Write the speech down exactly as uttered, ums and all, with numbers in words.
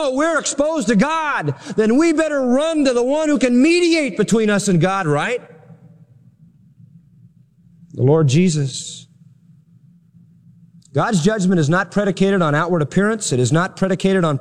that we're exposed to God, then we better run to the one who can mediate between us and God, right? The Lord Jesus. God's judgment is not predicated on outward appearance. It is not predicated on